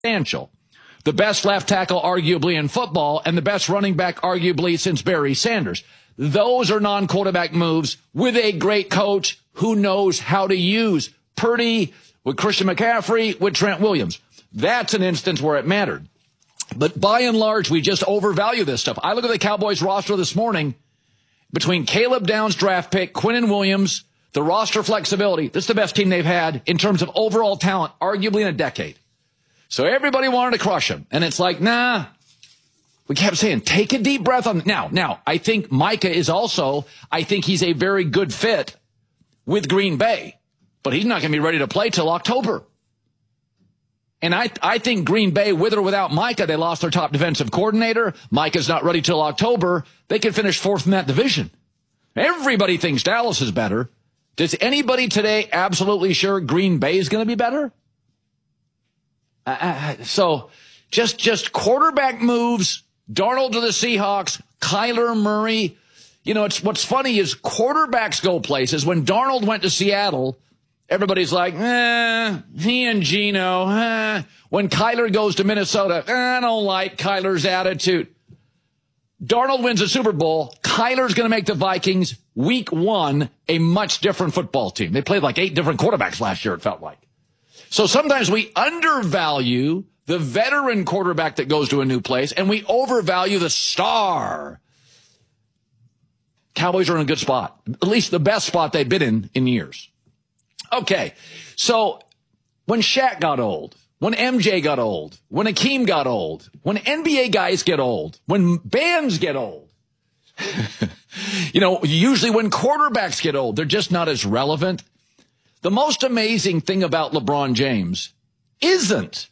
substantial. The best left tackle arguably in football and the best running back arguably since Barry Sanders. Those are non-quarterback moves with a great coach who knows how to use Purdy with Christian McCaffrey, with Trent Williams. That's an instance where it mattered. But by and large, we just overvalue this stuff. I look at the Cowboys roster this morning. Between Caleb Downs' draft pick, Quinnen Williams, the roster flexibility, this is the best team they've had in terms of overall talent, arguably in a decade. So everybody wanted to crush him. And it's like, nah. We kept saying, take a deep breath on. Now, I think Micah is also, I think he's a very good fit with Green Bay. But he's not going to be ready to play till October. And I think Green Bay, with or without Micah, they lost their top defensive coordinator. Micah's not ready till October. They could finish fourth in that division. Everybody thinks Dallas is better. Does anybody today absolutely sure Green Bay is going to be better? So just quarterback moves, Darnold to the Seahawks, Kyler Murray. You know, what's funny is quarterbacks go places. When Darnold went to Seattle, everybody's like, he and Geno. When Kyler goes to Minnesota, I don't like Kyler's attitude. Darnold wins a Super Bowl. Kyler's going to make the Vikings week 1 a much different football team. They played like 8 different quarterbacks last year, it felt like. So sometimes we undervalue the veteran quarterback that goes to a new place, and we overvalue the star. Cowboys are in a good spot, at least the best spot they've been in years. Okay, so when Shaq got old, when MJ got old, when Akeem got old, when NBA guys get old, when bands get old, usually when quarterbacks get old, they're just not as relevant. The most amazing thing about LeBron James isn't,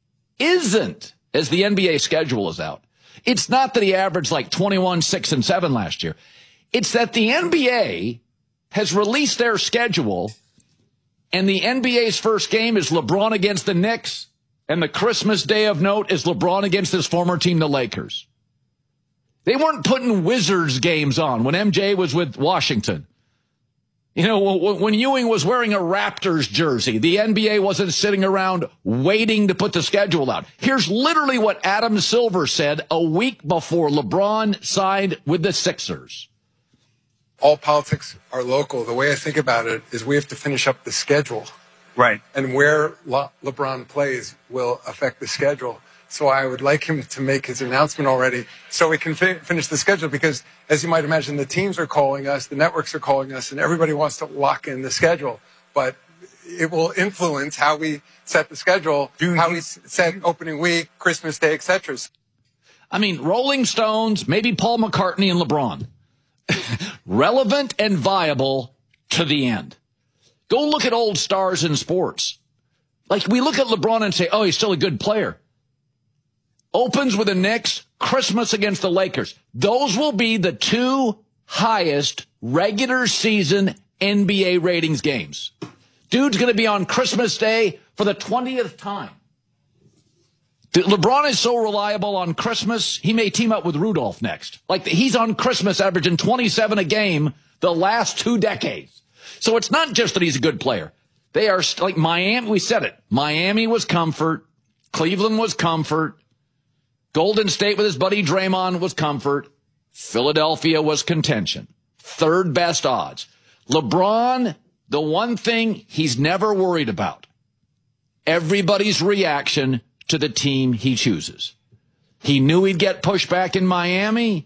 as the NBA schedule is out, it's not that he averaged like 21, 6, and 7 last year. It's that the NBA has released their schedule, and the NBA's first game is LeBron against the Knicks, and the Christmas Day of note is LeBron against his former team, the Lakers. They weren't putting Wizards games on when MJ was with Washington. You know, when Ewing was wearing a Raptors jersey, the NBA wasn't sitting around waiting to put the schedule out. Here's literally what Adam Silver said a week before LeBron signed with the Sixers. All politics are local. The way I think about it is we have to finish up the schedule. Right. And where LeBron plays will affect the schedule. So I would like him to make his announcement already so we can finish the schedule because, as you might imagine, the teams are calling us, the networks are calling us, and everybody wants to lock in the schedule. But it will influence how we set the schedule, how we set opening week, Christmas Day, etc. I mean, Rolling Stones, maybe Paul McCartney and LeBron. Relevant and viable to the end. Go look at old stars in sports. Like, we look at LeBron and say, oh, he's still a good player. Opens with the Knicks, Christmas against the Lakers. Those will be the 2 highest regular season NBA ratings games. Dude's going to be on Christmas Day for the 20th time. LeBron is so reliable on Christmas, he may team up with Rudolph next. Like, he's on Christmas averaging 27 a game the last 2 decades. So it's not just that he's a good player. They are like Miami. We said it. Miami was comfort. Cleveland was comfort. Golden State with his buddy Draymond was comfort. Philadelphia was contention. 3rd best odds. LeBron, the one thing he's never worried about, everybody's reaction to the team he chooses. He knew he'd get pushback in Miami.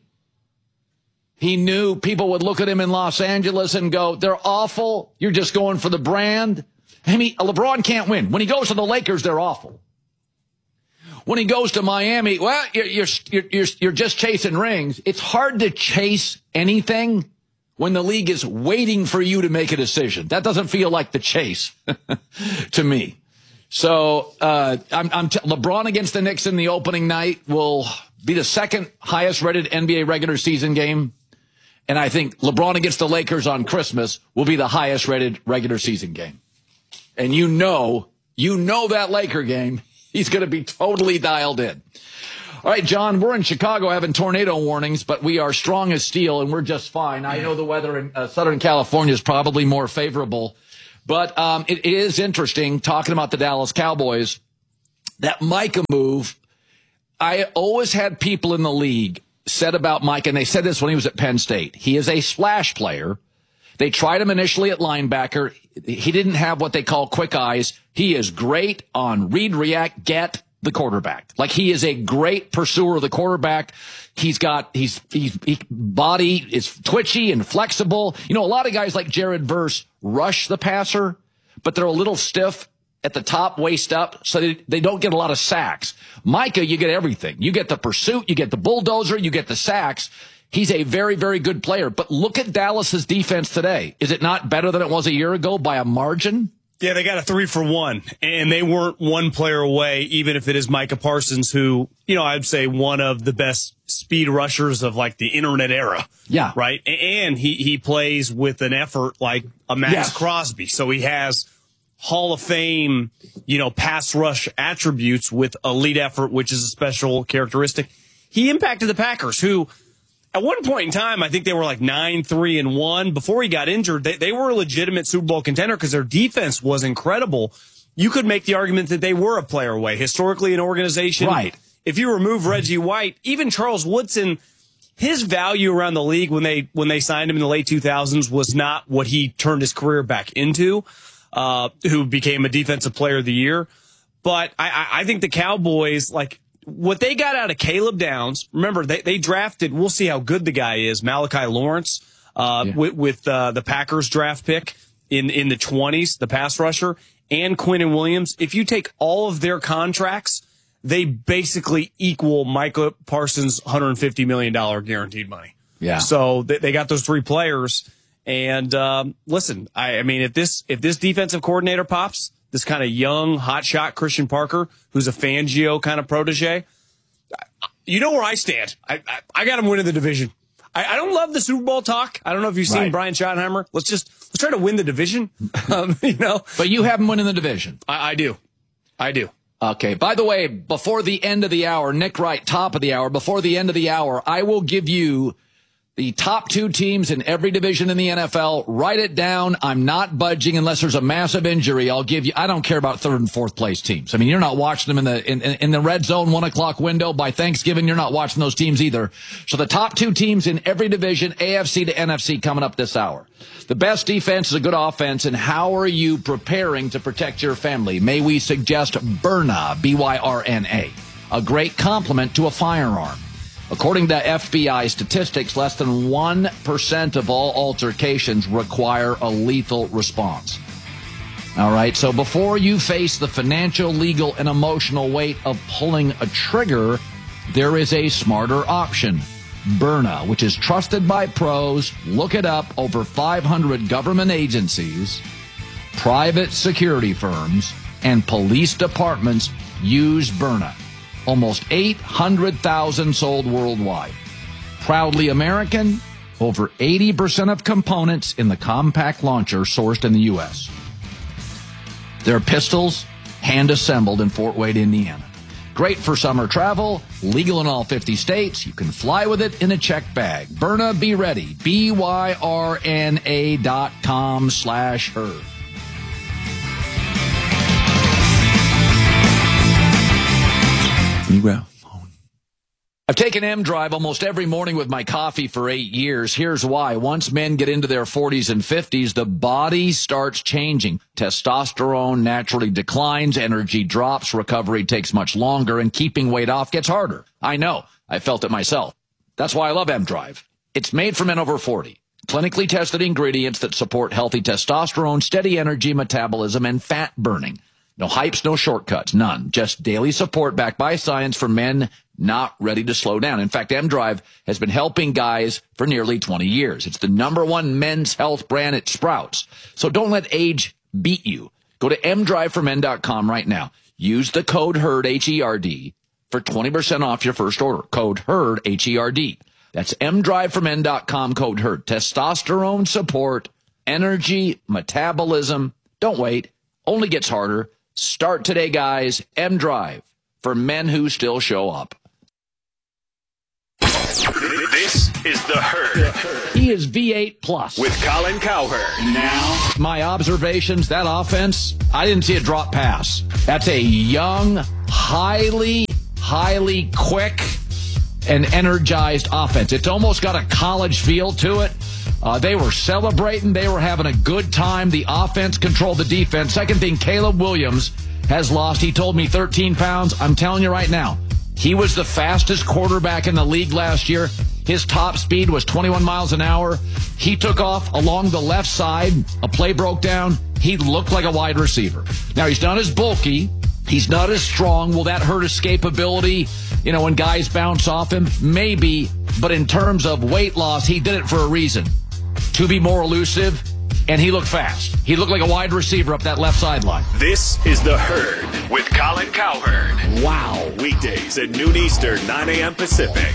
He knew people would look at him in Los Angeles and go, they're awful. You're just going for the brand. I mean, LeBron can't win. When he goes to the Lakers, they're awful. When he goes to Miami, well, you're just chasing rings. It's hard to chase anything when the league is waiting for you to make a decision. That doesn't feel like the chase to me. So LeBron against the Knicks in the opening night will be the 2nd highest rated NBA regular season game. And I think LeBron against the Lakers on Christmas will be the highest rated regular season game. And you know that Laker game. He's going to be totally dialed in. All right, John, we're in Chicago having tornado warnings, but we are strong as steel, and we're just fine. I know the weather in Southern California is probably more favorable, but it is interesting talking about the Dallas Cowboys. that Micah move, I always had people in the league said about Micah, and they said this when he was at Penn State. He is a splash player. They tried him initially at linebacker. He didn't have what they call quick eyes. He is great on read, react, get the quarterback. Like, he is a great pursuer of the quarterback. His body is twitchy and flexible. You know, a lot of guys like Jared Verse rush the passer, but they're a little stiff at the top, waist up, so they don't get a lot of sacks. Micah, you get everything. You get the pursuit, you get the bulldozer, you get the sacks. He's a very, very good player. But look at Dallas's defense today. Is it not better than it was a year ago by a margin? Yeah, they got a 3-for-1, and they weren't one player away, even if it is Micah Parsons, who, you know, I'd say one of the best speed rushers of, like, the internet era. Yeah. Right? And he plays with an effort like a Max Crosby. So he has Hall of Fame, you know, pass rush attributes with elite effort, which is a special characteristic. He impacted the Packers, who, at one point in time, I think they were like 9-3-1. Before he got injured, they were a legitimate Super Bowl contender because their defense was incredible. You could make the argument that they were a player away. Historically, an organization, right? If you remove Reggie White, even Charles Woodson, his value around the league when they signed him in the late 2000s was not what he turned his career back into, who became a defensive player of the year. But I think the Cowboys, like, what they got out of Caleb Downs, remember, they drafted, we'll see how good the guy is, Malachi Lawrence, with the Packers draft pick in the 20s, the pass rusher, and Quinnen Williams. If you take all of their contracts, they basically equal Micah Parsons' $150 million guaranteed money. Yeah. So they got those three players. And listen, I mean, if this defensive coordinator pops, this kind of young, hotshot Christian Parker, who's a Fangio kind of protege, you know where I stand. I got him winning the division. I don't love the Super Bowl talk. I don't know if you've seen Brian Schottenheimer. Let's try to win the division. You know, but you have him winning the division. I do. Okay. By the way, before the end of the hour, Nick Wright, top of the hour, before the end of the hour, I will give you the top two teams in every division in the NFL. Write it down. I'm not budging unless there's a massive injury. I'll give you, I don't care about third and fourth place teams. I mean, you're not watching them in the red zone 1 o'clock window. By Thanksgiving, you're not watching those teams either. So the top two teams in every division, AFC to NFC, coming up this hour. The best defense is a good offense, and how are you preparing to protect your family? May we suggest Byrna, B-Y-R-N-A, a great complement to a firearm. According to FBI statistics, less than 1% of all altercations require a lethal response. All right, so before you face the financial, legal, and emotional weight of pulling a trigger, there is a smarter option. Byrna, which is trusted by pros. Look it up. Over 500 government agencies, private security firms, and police departments use Byrna. Almost 800,000 sold worldwide. Proudly American, over 80% of components in the compact launcher sourced in the U.S. Their pistols, hand-assembled in Fort Wayne, Indiana. Great for summer travel, legal in all 50 states. You can fly with it in a check bag. Byrna, be ready. BYRNA.com/herd. I've taken M-Drive almost every morning with my coffee for 8 years. Here's why. Once men get into their 40s and 50s, the body starts changing. Testosterone naturally declines, energy drops, recovery takes much longer, and keeping weight off gets harder. I know. I felt it myself. That's why I love M-Drive. It's made for men over 40. Clinically tested ingredients that support healthy testosterone, steady energy, metabolism, and fat burning. No hypes, no shortcuts, none. Just daily support backed by science for men not ready to slow down. In fact, M-Drive has been helping guys for nearly 20 years. It's the #1 men's health brand at Sprouts. So don't let age beat you. Go to mdriveformen.com right now. Use the code HERD, H-E-R-D, for 20% off your first order. Code HERD, H-E-R-D. That's mdriveformen.com, code HERD. Testosterone support, energy, metabolism. Don't wait. Only gets harder. Start today, guys. M-Drive, for men who still show up. This is The Herd. He is V8 plus. With Colin Cowherd. Now, my observations, that offense, I didn't see a drop pass. That's a young, highly quick and energized offense. It's almost got a college feel to it. They were celebrating. They were having a good time. The offense controlled the defense. Second thing, Caleb Williams has lost. He told me 13 pounds. I'm telling you right now, he was the fastest quarterback in the league last year. His top speed was 21 miles an hour. He took off along the left side. A play broke down. He looked like a wide receiver. Now, he's not as bulky. He's not as strong. Will that hurt escapability? You know, when guys bounce off him? Maybe. But in terms of weight loss, he did it for a reason. To be more elusive, and he looked fast. He looked like a wide receiver up that left sideline. This is The Herd with Colin Cowherd. Wow. Weekdays at noon Eastern, 9 a.m. Pacific.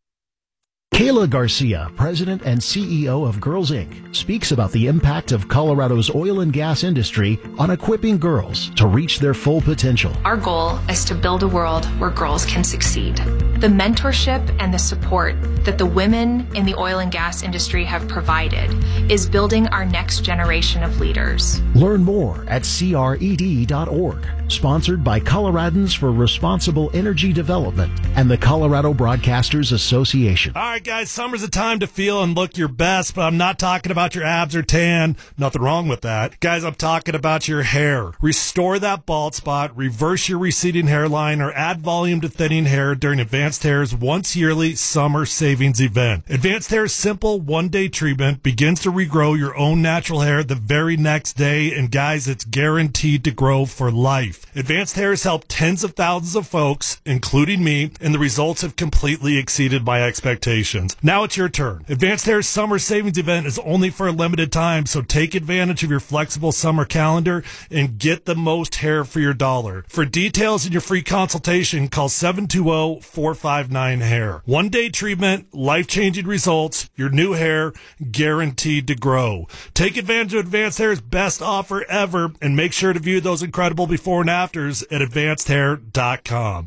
Kayla Garcia, president and CEO of Girls Inc., speaks about the impact of Colorado's oil and gas industry on equipping girls to reach their full potential. Our goal is to build a world where girls can succeed. The mentorship and the support that the women in the oil and gas industry have provided is building our next generation of leaders. Learn more at cred.org. Sponsored by Coloradans for Responsible Energy Development and the Colorado Broadcasters Association. All right, guys, summer's a time to feel and look your best, but I'm not talking about your abs or tan. Nothing wrong with that. Guys, I'm talking about your hair. Restore that bald spot, reverse your receding hairline, or add volume to thinning hair during Advanced Hair's once yearly summer savings event. Advanced Hair's simple one-day treatment begins to regrow your own natural hair the very next day, and guys, it's guaranteed to grow for life. Advanced Hair has helped tens of thousands of folks, including me, and the results have completely exceeded my expectations. Now it's your turn. Advanced Hair's summer savings event is only for a limited time, so take advantage of your flexible summer calendar and get the most hair for your dollar. For details and your free consultation, call 720-459-HAIR. One-day treatment, life-changing results, your new hair guaranteed to grow. Take advantage of Advanced Hair's best offer ever, and make sure to view those incredible before and afters at advancedhair.com.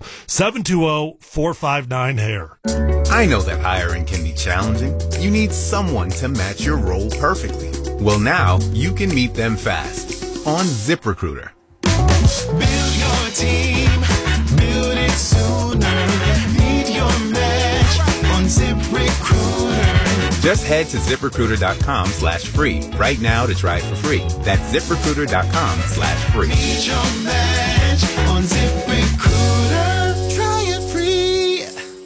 720-459-HAIR. I know that hiring can be challenging. You need someone to match your role perfectly. Well, now you can meet them fast on ZipRecruiter. Build your team, build it sooner. Meet your match on ZipRecruiter. Just head to ZipRecruiter.com/free right now to try it for free. That's ZipRecruiter.com/free. Meet your match on ZipRecruiter. Try it free.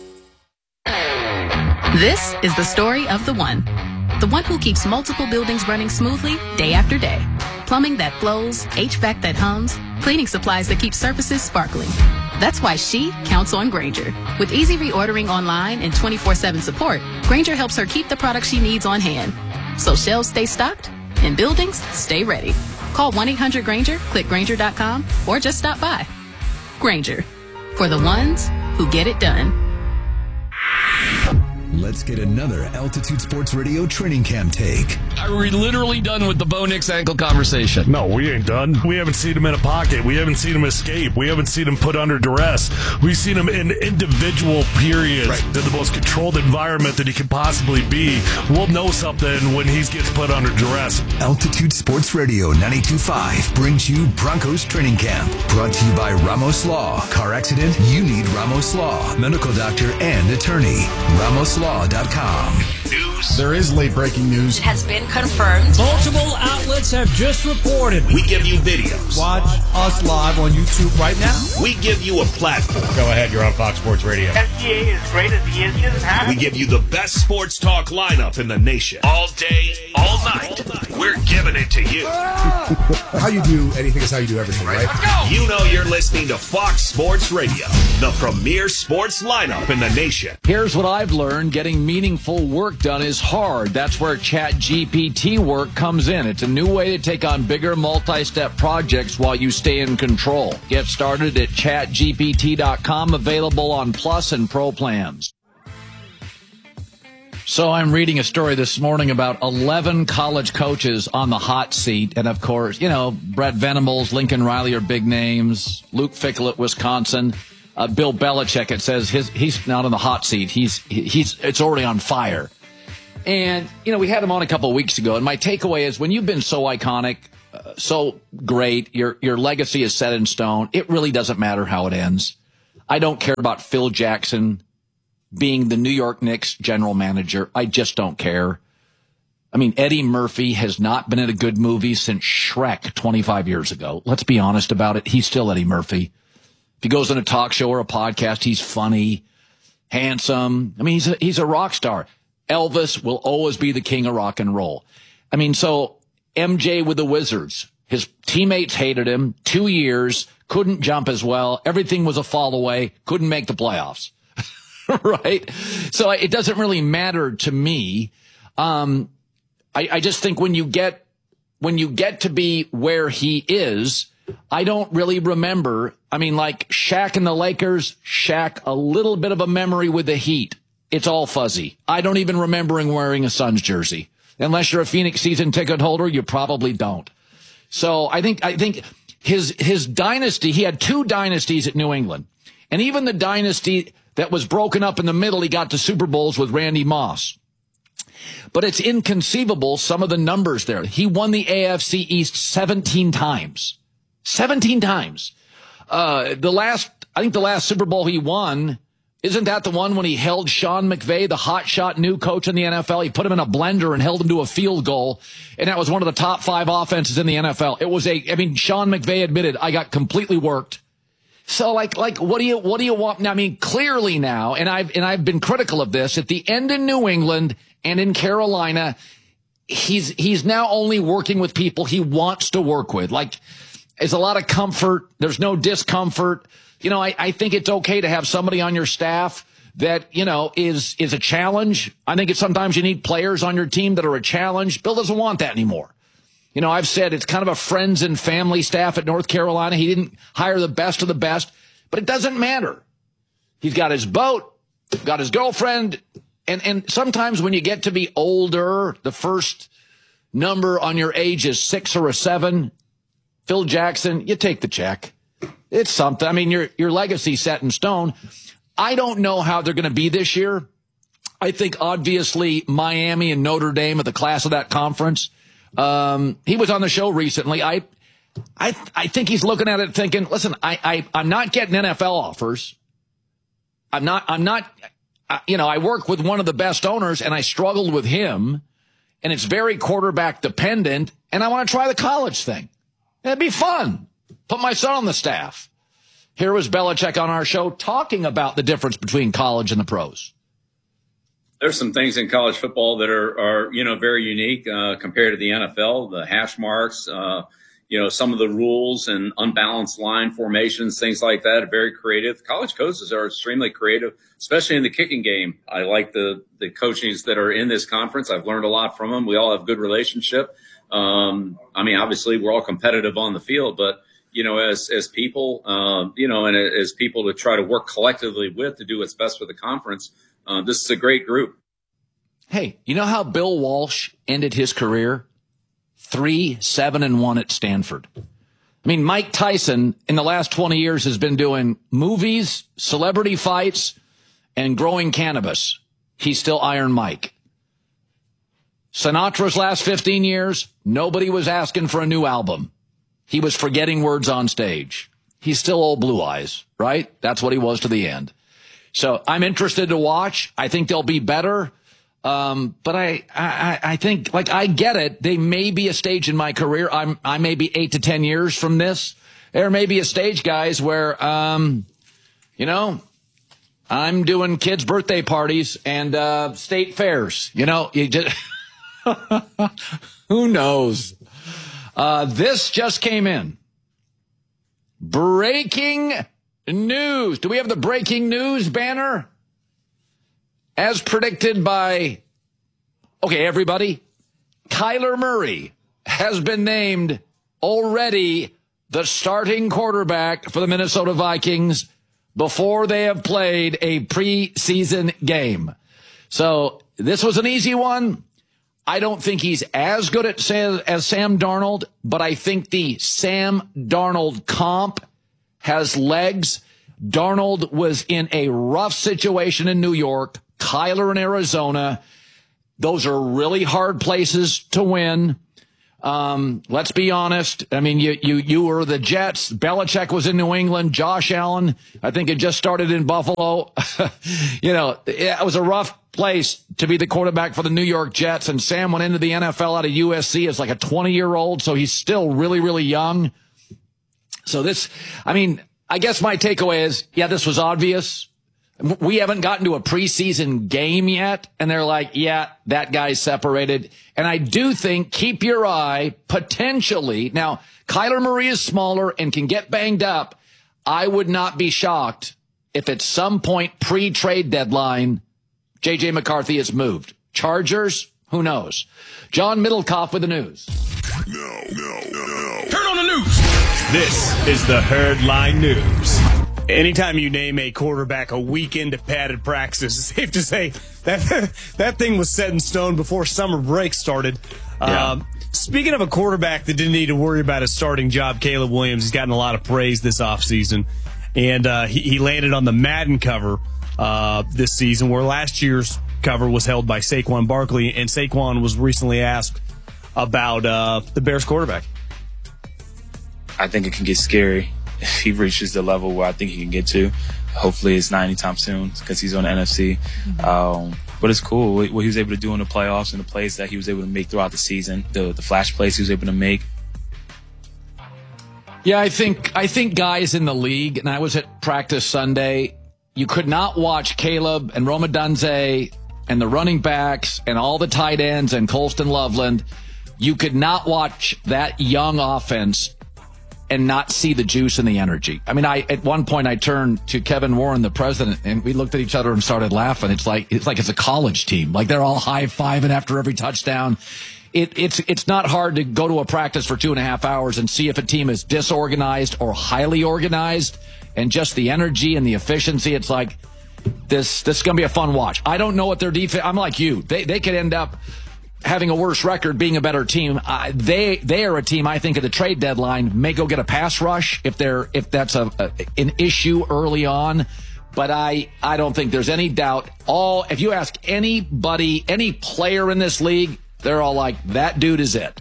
This is the story of the one who keeps multiple buildings running smoothly day after day. Plumbing that flows, HVAC that hums, cleaning supplies that keep surfaces sparkling. That's why she counts on Grainger. With easy reordering online and 24/7 support, Grainger helps her keep the products she needs on hand. So shelves stay stocked and buildings stay ready. Call 1-800-GRAINGER, click Grainger.com, or just stop by. Grainger, for the ones who get it done. Let's get another Altitude Sports Radio training camp take. Are we literally done with the Bo Nix ankle conversation? No, we ain't done. We haven't seen him in a pocket. We haven't seen him escape. We haven't seen him put under duress. We've seen him in individual periods in the most controlled environment that he can possibly be. We'll know something when he gets put under duress. Altitude Sports Radio 92.5 brings you Broncos Training Camp. Brought to you by Ramos Law. Car accident? You need Ramos Law. Medical doctor and attorney. RamosLaw.com. News. There is late-breaking news. It has been confirmed. Multiple outlets have just reported. We give you videos. Watch us live on YouTube right now. We give you a platform. Go ahead, you're on Fox Sports Radio. SGA is great as he is. He doesn't have We give you the best sports talk lineup in the nation. All day, all night. We're giving it to you. How you do anything is how you do everything, right? Let's go. You know you're listening to Fox Sports Radio, the premier sports lineup in the nation. Here's what I've learned. Getting meaningful work done is hard. That's where ChatGPT work comes in. It's a new way to take on bigger multi-step projects while you stay in control. Get started at chatgpt.com, available on Plus and Pro plans. So I'm reading a story this morning about 11 college coaches on the hot seat. And, of course, you know, Brett Venables, Lincoln Riley are big names. Luke Fickell at Wisconsin. Bill Belichick, it says he's not on the hot seat. It's already on fire. And, we had him on a couple of weeks ago, and my takeaway is when you've been so iconic, so great, your legacy is set in stone, it really doesn't matter how it ends. I don't care about Phil Jackson being the New York Knicks general manager. I just don't care. I mean, Eddie Murphy has not been in a good movie since Shrek 25 years ago. Let's be honest about it. He's still Eddie Murphy. If he goes on a talk show or a podcast, he's funny, handsome. I mean, he's a rock star. Elvis will always be the king of rock and roll. I mean, so MJ with the Wizards, his teammates hated him. 2 years, couldn't jump as well. Everything was a fall away, couldn't make the playoffs. Right? So it doesn't really matter to me. I just think when you get to be where he is, I don't really remember. I mean, like Shaq and the Lakers, Shaq, a little bit of a memory with the Heat. It's all fuzzy. I don't even remember him wearing a Suns jersey. Unless you're a Phoenix season ticket holder, you probably don't. So I think his dynasty, he had 2 dynasties at New England. And even the dynasty that was broken up in the middle, he got to Super Bowls with Randy Moss. But it's inconceivable, some of the numbers there. He won the AFC East 17 times. 17 times. I think the last Super Bowl he won, isn't that the one when he held Sean McVay, the hotshot new coach in the NFL? He put him in a blender and held him to a field goal, and that was one of the top 5 offenses in the NFL. Sean McVay admitted, I got completely worked. So like, what do you want? Now, I mean, clearly now, and I've been critical of this, at the end in New England and in Carolina, he's now only working with people he wants to work with. Like, there's a lot of comfort. There's no discomfort. I think it's okay to have somebody on your staff that, is a challenge. I think sometimes you need players on your team that are a challenge. Bill doesn't want that anymore. I've said it's kind of a friends and family staff at North Carolina. He didn't hire the best of the best, but it doesn't matter. He's got his boat, got his girlfriend. And sometimes when you get to be older, the first number on your age is 6 or a 7. Phil Jackson, you take the check. It's something. I mean, your legacy set in stone. I don't know how they're going to be this year. I think obviously Miami and Notre Dame are the class of that conference. He was on the show recently. I think he's looking at it thinking, listen, I'm not getting NFL offers. I work with one of the best owners and I struggled with him and it's very quarterback dependent. And I want to try the college thing. It'd be fun. Put my son on the staff. Here was Belichick on our show talking about the difference between college and the pros. There's some things in college football that are very unique compared to the NFL. The hash marks, some of the rules and unbalanced line formations, things like that are very creative. College coaches are extremely creative, especially in the kicking game. I like the coaches that are in this conference. I've learned a lot from them. We all have good relationship. Obviously we're all competitive on the field, but as people, and as people to try to work collectively with to do what's best for the conference, this is a great group. Hey, you know how Bill Walsh ended his career? 3-7-1 at Stanford. I mean, Mike Tyson in the last 20 years has been doing movies, celebrity fights, and growing cannabis. He's still Iron Mike. Sinatra's last 15 years, nobody was asking for a new album. He was forgetting words on stage. He's still old Blue Eyes, right? That's what he was to the end. So I'm interested to watch. I think they'll be better. But I think, like, I get it. They may be a stage in my career. I may be 8 to 10 years from this. There may be a stage, guys, where, I'm doing kids' birthday parties and, state fairs. You just, who knows? This just came in. Breaking news. Do we have the breaking news banner? As predicted by, everybody, Kyler Murray has been named already the starting quarterback for the Minnesota Vikings before they have played a preseason game. So this was an easy one. I don't think he's as good as Sam Darnold, but I think the Sam Darnold comp has legs. Darnold was in a rough situation in New York, Kyler in Arizona. Those are really hard places to win. Let's be honest. I mean, you were the Jets. Belichick was in New England. Josh Allen, I think it just started in Buffalo. It was a rough place to be the quarterback for the New York Jets. And Sam went into the NFL out of USC as like a 20-year-old. So he's still really, really young. So I guess my takeaway is, this was obvious. We haven't gotten to a preseason game yet, and they're like, that guy's separated. And I do think, keep your eye, potentially. Now, Kyler Murray is smaller and can get banged up. I would not be shocked if at some point pre-trade deadline, J.J. McCarthy is moved. Chargers, who knows? John Middlecoff with the news. No. Turn on the news. This is the Herdline News. Anytime you name a quarterback a week into padded practice, it's safe to say that thing was set in stone before summer break started. Yeah. Speaking of a quarterback that didn't need to worry about his starting job, Caleb Williams, he's gotten a lot of praise this offseason. And he landed on the Madden cover this season, where last year's cover was held by Saquon Barkley. And Saquon was recently asked about the Bears quarterback. I think it can get scary if he reaches the level where I think he can get to. Hopefully it's not anytime soon because he's on the NFC. But it's cool what he was able to do in the playoffs and the plays that he was able to make throughout the season, the flash plays he was able to make. Yeah, I think guys in the league, and I was at practice Sunday, you could not watch Caleb and Rome Odunze and the running backs and all the tight ends and Colston Loveland. You could not watch that young offense and not see the juice and the energy. I mean, at one point I turned to Kevin Warren, the president, and we looked at each other and started laughing. It's like it's a college team. Like they're all high-fiving after every touchdown. It's not hard to go to a practice for 2.5 hours and see if a team is disorganized or highly organized, and just the energy and the efficiency. It's like this is going to be a fun watch. I don't know what their defense. I'm like you. They could end up having a worse record, being a better team. They are a team, I think, at the trade deadline may go get a pass rush if that's an issue early on. But I don't think there's any doubt. If you ask anybody, any player in this league, they're all like, that dude is it.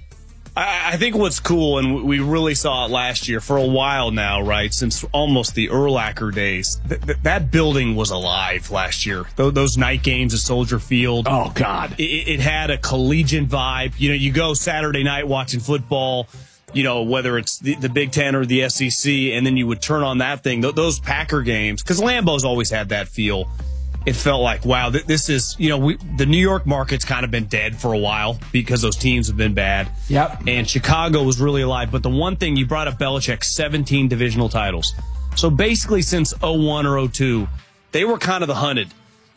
I think what's cool, and we really saw it last year for a while now, right? Since almost the Urlacher days, that building was alive last year. Those night games at Soldier Field. Oh God, it had a collegiate vibe. You go Saturday night watching football. Whether it's the Big Ten or the SEC, and then you would turn on that thing. Those Packer games, because Lambeau's always had that feel. It felt like, wow, this is, the New York market's kind of been dead for a while because those teams have been bad. Yep. And Chicago was really alive. But the one thing, you brought up Belichick, 17 divisional titles. So basically since 01 or 02, they were kind of the hunted,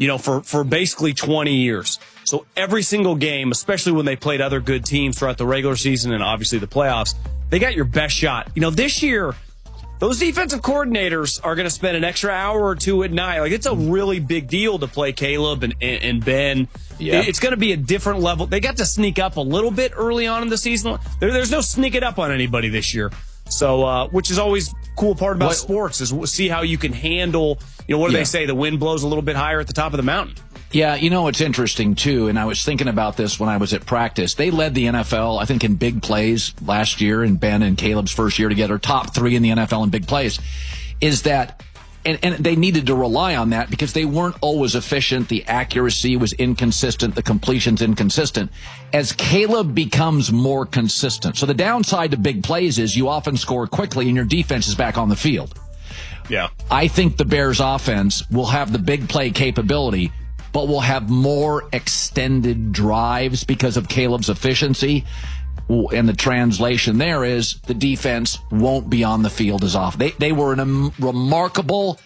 for basically 20 years. So every single game, especially when they played other good teams throughout the regular season and obviously the playoffs, they got your best shot. This year, those defensive coordinators are going to spend an extra hour or two at night. Like, it's a really big deal to play Caleb and Ben. Yeah. It's going to be a different level. They got to sneak up a little bit early on in the season. There's no sneaking up on anybody this year. So, which is always cool part about sports is see how you can handle, what do they say? The wind blows a little bit higher at the top of the mountain. Yeah, it's interesting, too, and I was thinking about this when I was at practice. They led the NFL, I think, in big plays last year, in Ben and Caleb's first year together, top 3 in the NFL in big plays, is that, and they needed to rely on that because they weren't always efficient. The accuracy was inconsistent. The completion's inconsistent. As Caleb becomes more consistent. So the downside to big plays is you often score quickly and your defense is back on the field. Yeah. I think the Bears offense will have the big play capability, but will have more extended drives because of Caleb's efficiency. And the translation there is the defense won't be on the field as often. They were in a remarkable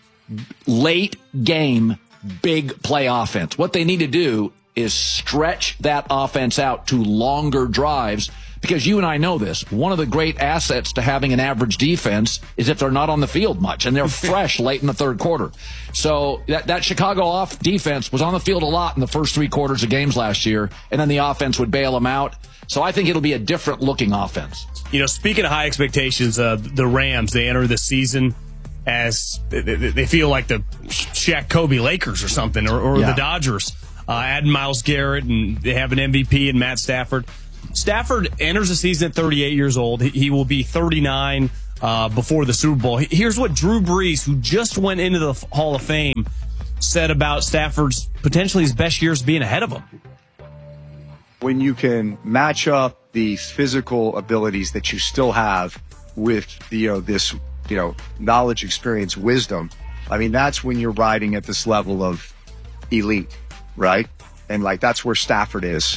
late game, big play offense. What they need to do is stretch that offense out to longer drives, because you and I know this. One of the great assets to having an average defense is if they're not on the field much and they're fresh late in the third quarter. So that Chicago defense was on the field a lot in the first 3 quarters of games last year, and then the offense would bail them out. So I think it'll be a different looking offense. Speaking of high expectations, the Rams, they enter the season as they feel like the Shaq Kobe Lakers or something, or the Dodgers. add Myles Garrett, and they have an MVP in Matt Stafford. Stafford enters the season at 38 years old. He will be 39 before the Super Bowl. Here's what Drew Brees, who just went into the Hall of Fame, said about Stafford's potentially his best years being ahead of him. When you can match up the physical abilities that you still have with, this, knowledge, experience, wisdom, I mean, that's when you're riding at this level of elite, right? And that's where Stafford is.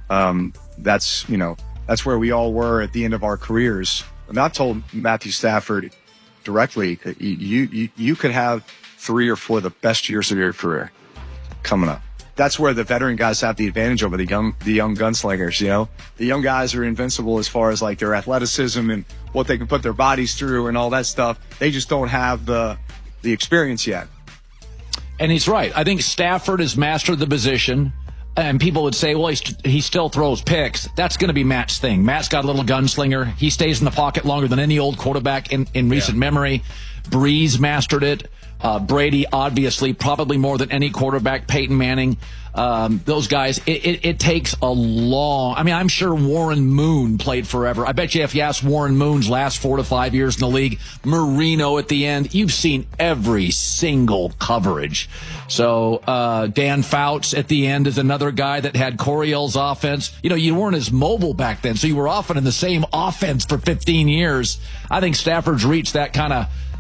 That's where we all were at the end of our careers. And I've told Matthew Stafford directly, you could have 3 or 4 of the best years of your career coming up. That's where the veteran guys have the advantage over the young gunslingers, The young guys are invincible as far as their athleticism and what they can put their bodies through and all that stuff. They just don't have the experience yet. And he's right. I think Stafford has mastered the position. And people would say, well, he still throws picks. That's going to be Matt's thing. Matt's got a little gunslinger. He stays in the pocket longer than any old quarterback in recent memory. Breeze mastered it. Brady, obviously, probably more than any quarterback. Peyton Manning. Those guys, it takes a long... I mean, I'm sure Warren Moon played forever. I bet you if you ask Warren Moon's last 4 to 5 years in the league, Marino at the end, you've seen every single coverage. So Dan Fouts at the end is another guy that had Coryell's offense. You weren't as mobile back then, so you were often in the same offense for 15 years. I think Stafford's reached that kind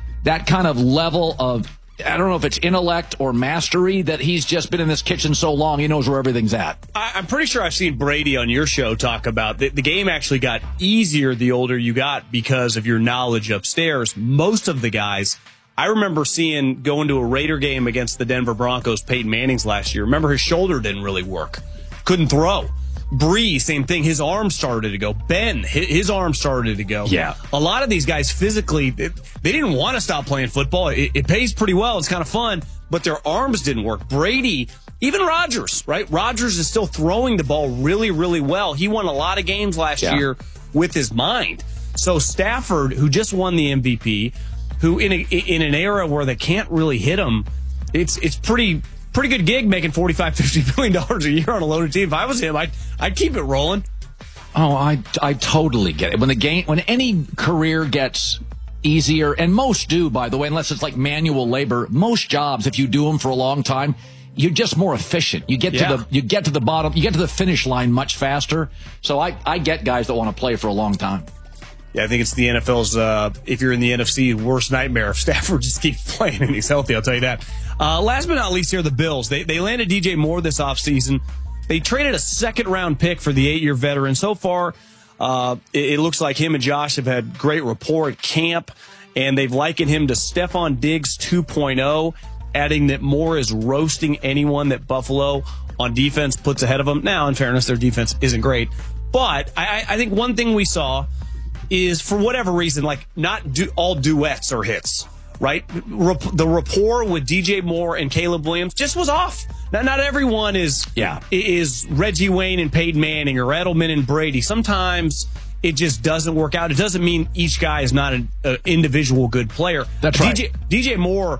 of level of, I don't know if it's intellect or mastery, that he's just been in this kitchen so long, he knows where everything's at. I'm pretty sure I've seen Brady on your show talk about the game actually got easier the older you got because of your knowledge upstairs. Most of the guys, I remember going to a Raider game against the Denver Broncos, Peyton Manning's last year. Remember his shoulder didn't really work. Couldn't throw. Bree, same thing. His arm started to go. Ben, his arm started to go. Yeah. A lot of these guys physically, they didn't want to stop playing football. It pays pretty well. It's kind of fun, but their arms didn't work. Brady, even Rodgers, right? Rodgers is still throwing the ball really, really well. He won a lot of games last year with his mind. So Stafford, who just won the MVP, who in an era where they can't really hit him, it's pretty good gig making $45-50 million a year on a loaded team. If I was him, I'd keep it rolling. Oh, I totally get it. When any career gets easier, and most do, by the way, unless it's like manual labor, most jobs, if you do them for a long time, you're just more efficient. You get to the bottom, you get to the finish line much faster. So I get guys that want to play for a long time. Yeah, I think it's the NFL's, if you're in the NFC, worst nightmare if Stafford just keeps playing and he's healthy, I'll tell you that. Last but not least here, the Bills. They landed DJ Moore this offseason. They traded a second-round pick for the 8-year veteran. So far, it looks like him and Josh have had great rapport at camp, and they've likened him to Stephon Diggs 2.0, adding that Moore is roasting anyone that Buffalo on defense puts ahead of them. Now, in fairness, their defense isn't great. But I think one thing we saw is, for whatever reason, not all duets are hits, right? The rapport with DJ Moore and Caleb Williams just was off. Not everyone is Reggie Wayne and Peyton Manning or Edelman and Brady. Sometimes it just doesn't work out. It doesn't mean each guy is not an individual good player. That's right. DJ Moore,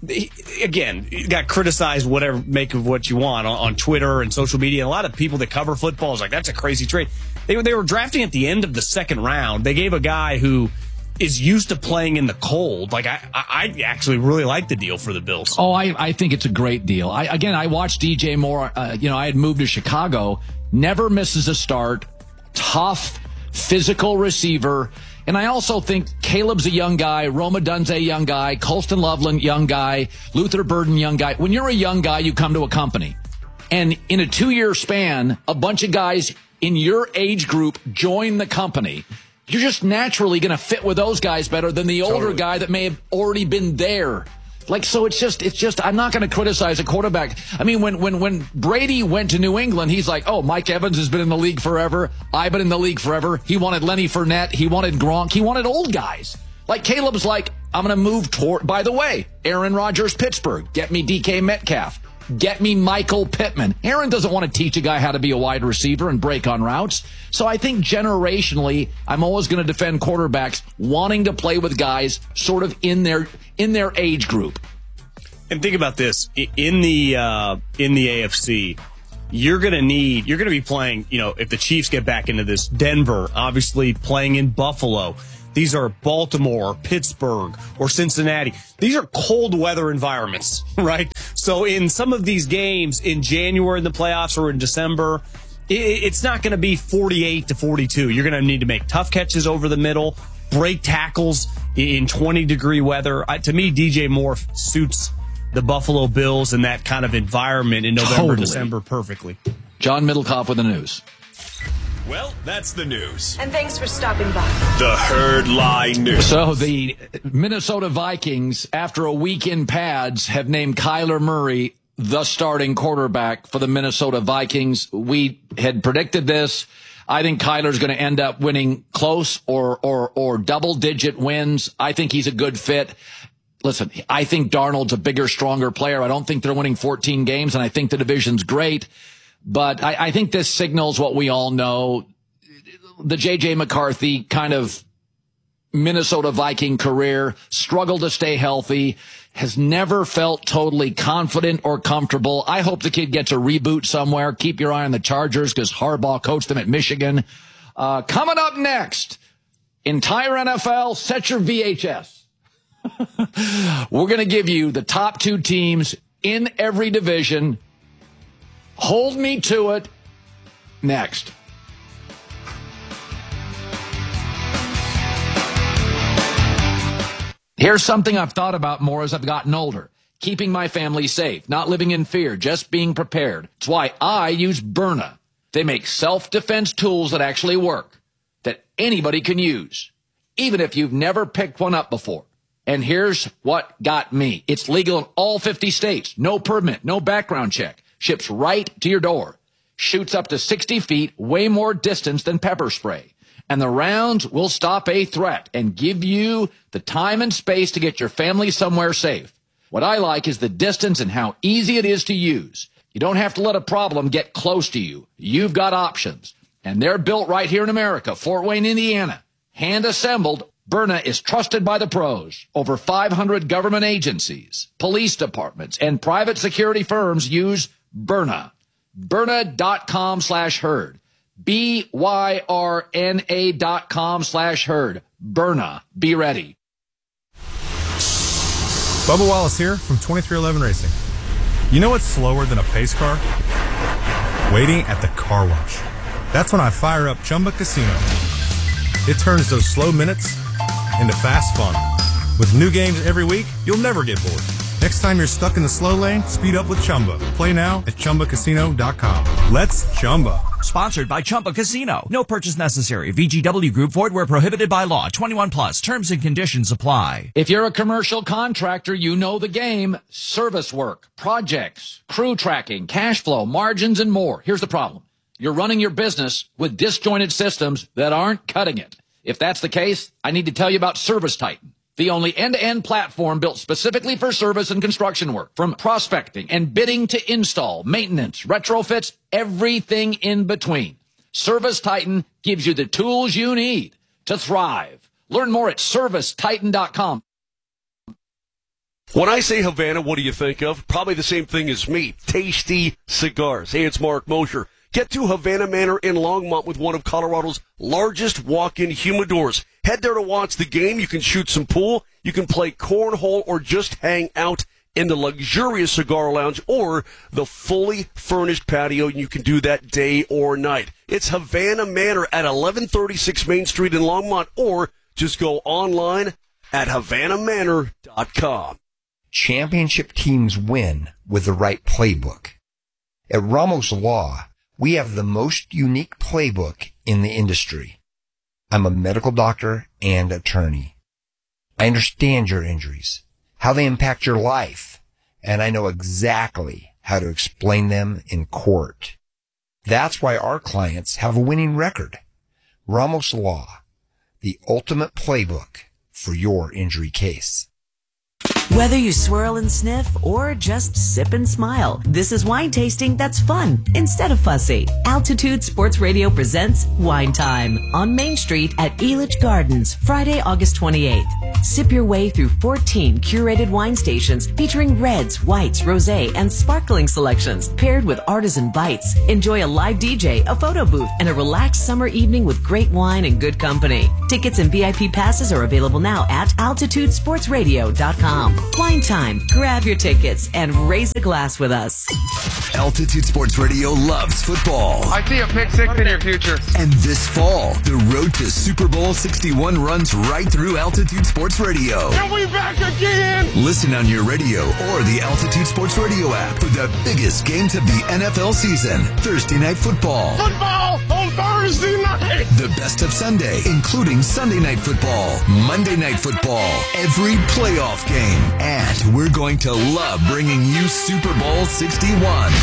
again, got criticized, whatever, make of what you want, on Twitter and social media. And a lot of people that cover football is like, that's a crazy trade. They were drafting at the end of the second round. They gave a guy who is used to playing in the cold. I actually really like the deal for the Bills. Oh, I think it's a great deal. I watched DJ Moore. I had moved to Chicago. Never misses a start. Tough, physical receiver. And I also think Caleb's a young guy, Rome Odunze, young guy, Colston Loveland, young guy, Luther Burden, young guy. When you're a young guy, you come to a company. And in a 2-year span, a bunch of guys in your age group join the company. You're just naturally going to fit with those guys better than the older guy that may have already been there. So it's just, I'm not going to criticize a quarterback. I mean, when Brady went to New England, he's like, oh, Mike Evans has been in the league forever. I've been in the league forever. He wanted Lenny Fournette. He wanted Gronk. He wanted old guys. Caleb's like, I'm going to move toward, by the way, Aaron Rodgers, Pittsburgh. Get me DK Metcalf. Get me Michael Pittman. Aaron doesn't want to teach a guy how to be a wide receiver and break on routes. So I think generationally, I'm always going to defend quarterbacks wanting to play with guys sort of in their age group. And think about this. In the AFC, you're going to be playing, if the Chiefs get back into this, Denver, obviously playing in Buffalo. These are Baltimore, Pittsburgh, or Cincinnati. These are cold weather environments, right? So in some of these games in January in the playoffs or in December, it's not going to be 48 to 42. You're going to need to make tough catches over the middle, break tackles in 20-degree weather. To me, DJ Moore suits the Buffalo Bills in that kind of environment in November, December perfectly. John Middlecoff with the news. Well, that's the news. And thanks for stopping by. The Herd Lie News. So the Minnesota Vikings, after a week in pads, have named Kyler Murray the starting quarterback for the Minnesota Vikings. We had predicted this. I think Kyler's going to end up winning close or double-digit wins. I think he's a good fit. Listen, I think Darnold's a bigger, stronger player. I don't think they're winning 14 games, and I think the division's great. But I think this signals what we all know. The J.J. McCarthy kind of Minnesota Viking career, struggled to stay healthy, has never felt totally confident or comfortable. I hope the kid gets a reboot somewhere. Keep your eye on the Chargers because Harbaugh coached them at Michigan. Coming up next, entire NFL, set your VHS. We're going to give you the top 2 teams in every division. Hold me to it. Next. Here's something I've thought about more as I've gotten older. Keeping my family safe, not living in fear, just being prepared. It's why I use Byrna. They make self-defense tools that actually work, that anybody can use, even if you've never picked one up before. And here's what got me. It's legal in all 50 states. No permit, no background check. Ships right to your door. Shoots up to 60 feet, way more distance than pepper spray. And the rounds will stop a threat and give you the time and space to get your family somewhere safe. What I like is the distance and how easy it is to use. You don't have to let a problem get close to you. You've got options. And they're built right here in America, Fort Wayne, Indiana. Hand assembled. Byrna is trusted by the pros. Over 500 government agencies, police departments, and private security firms use Byrna. Byrna.com/herd. BYRNA.com/herd. Byrna. Be ready. Bubba Wallace here from 2311 Racing. You know what's slower than a pace car? Waiting at the car wash. That's when I fire up Chumba Casino. It turns those slow minutes into fast fun. With new games every week, you'll never get bored. Next time you're stuck in the slow lane, speed up with Chumba. Play now at ChumbaCasino.com. Let's Chumba. Sponsored by Chumba Casino. No purchase necessary. VGW Group. Void where prohibited by law. 21 plus. Terms and conditions apply. If you're a commercial contractor, you know the game. Service work, projects, crew tracking, cash flow, margins, and more. Here's the problem. You're running your business with disjointed systems that aren't cutting it. If that's the case, I need to tell you about Service Titan, the only end-to-end platform built specifically for service and construction work. From prospecting and bidding to install, maintenance, retrofits, everything in between. Service Titan gives you the tools you need to thrive. Learn more at ServiceTitan.com. When I say Havana, what do you think of? Probably the same thing as me. Tasty cigars. Hey, it's Mark Mosher. Get to Havana Manor in Longmont with one of Colorado's largest walk-in humidors. Head there to watch the game. You can shoot some pool. You can play cornhole or just hang out in the luxurious cigar lounge or the fully furnished patio. You can do that day or night. It's Havana Manor at 1136 Main Street in Longmont, or just go online at HavanaManor.com. Championship teams win with the right playbook. At Ramos Law, we have the most unique playbook in the industry. I'm a medical doctor and attorney. I understand your injuries, how they impact your life, and I know exactly how to explain them in court. That's why our clients have a winning record. Ramos Law, the ultimate playbook for your injury case. Whether you swirl and sniff or just sip and smile, this is wine tasting that's fun instead of fussy. Altitude Sports Radio presents Wine Time on Main Street at Elitch Gardens, Friday, August 28th. Sip your way through 14 curated wine stations featuring reds, whites, rosé, and sparkling selections paired with artisan bites. Enjoy a live DJ, a photo booth, and a relaxed summer evening with great wine and good company. Tickets and VIP passes are available now at altitudesportsradio.com. Wine Time. Grab your tickets and raise a glass with us. Altitude Sports Radio loves football. I see a pick six in your future. And this fall, the road to Super Bowl 61 runs right through Altitude Sports Radio. Are we back again? Listen on your radio or the Altitude Sports Radio app for the biggest games of the NFL season. Thursday Night Football. Football on Thursday night. The best of Sunday, including Sunday Night Football, Monday Night Football, every playoff game. And we're going to love bringing you Super Bowl 61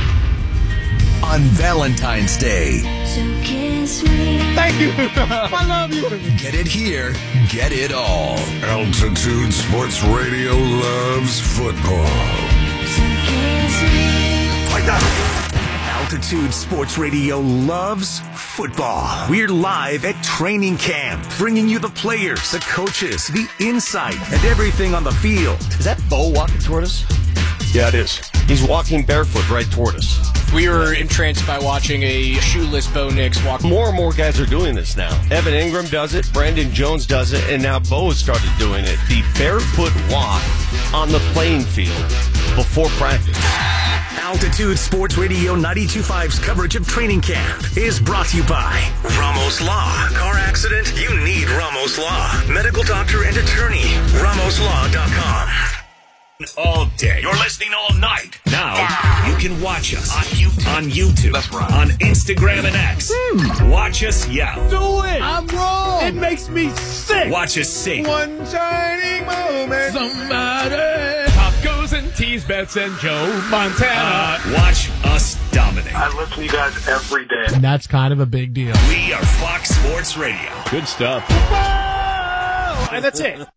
on Valentine's Day. So kiss me. Thank you. I love you. Get it here, get it all. Altitude Sports Radio loves football. So kiss me. Like that. Altitude Sports Radio loves football. We're live at training camp, bringing you the players, the coaches, the insight, and everything on the field. Is that Bo walking toward us? Yeah, it is. He's walking barefoot right toward us. We were entranced by watching a shoeless Bo Nix walk. More and more guys are doing this now. Evan Ingram does it, Brandon Jones does it, and now Bo has started doing it. The barefoot walk on the playing field before practice. Altitude Sports Radio 92.5's coverage of training camp is brought to you by Ramos Law. Car accident? You need Ramos Law. Medical doctor and attorney. RamosLaw.com. All day. You're listening all night. Now, you can watch us on YouTube. That's right. On Instagram and X. Watch us yell. Do it. I'm wrong. It makes me sick. Watch us sing. One shining moment. Somebody. Pop goes and tease Bets and Joe Montana. Watch us dominate. I listen to you guys every day. And that's kind of a big deal. We are Fox Sports Radio. Good stuff. And that's it.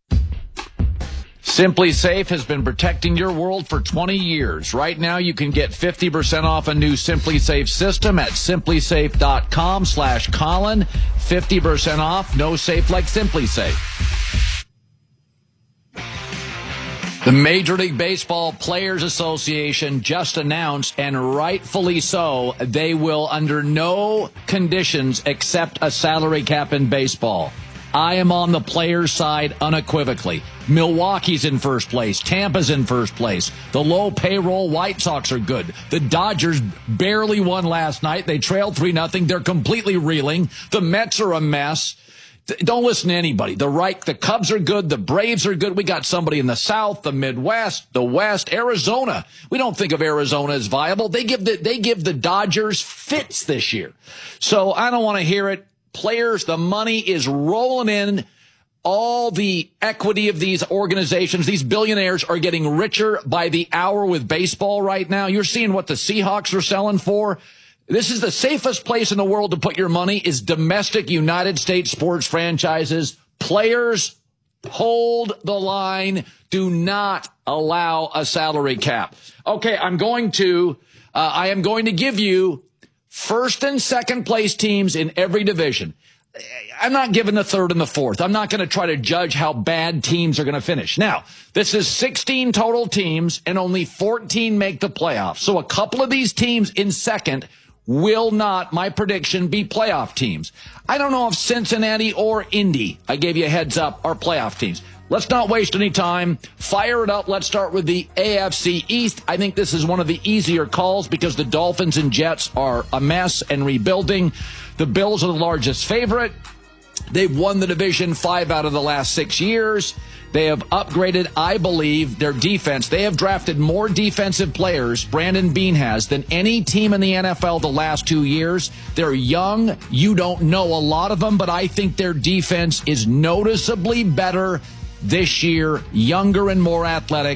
Simply Safe has been protecting your world for 20 years. Right now, you can get 50% off a new Simply Safe system at simplysafe.com/Colin. 50% off. No safe like Simply Safe. The Major League Baseball Players Association just announced, and rightfully so, they will under no conditions accept a salary cap in baseball. I am on the players' side unequivocally. Milwaukee's in first place. Tampa's in first place. The low payroll White Sox are good. The Dodgers barely won last night. They trailed 3-0. They're completely reeling. The Mets are a mess. Don't listen to anybody. The Cubs are good. The Braves are good. We got somebody in the South, the Midwest, the West, Arizona. We don't think of Arizona as viable. They give the Dodgers fits this year. So I don't want to hear it. Players, the money is rolling in. All the equity of these organizations, these billionaires are getting richer by the hour with baseball right now. You're seeing what the Seahawks are selling for. This is the safest place in the world to put your money is domestic United States sports franchises. Players, hold the line. Do not allow a salary cap. Okay, I am going to give you first and second place teams in every division. I'm not giving the third and the fourth. I'm not going to try to judge how bad teams are going to finish. Now, this is 16 total teams and only 14 make the playoffs. So a couple of these teams in second will not, my prediction, be playoff teams. I don't know if Cincinnati or Indy, I gave you a heads up, are playoff teams. Let's not waste any time. Fire it up. Let's start with the AFC East. I think this is one of the easier calls because the Dolphins and Jets are a mess and rebuilding. The Bills are the largest favorite. They've won the division 5 out of the last 6 years. They have upgraded, I believe, their defense. They have drafted more defensive players, Brandon Beane has, than any team in the NFL the last 2 years. They're young. You don't know a lot of them, but I think their defense is noticeably better this year, younger and more athletic.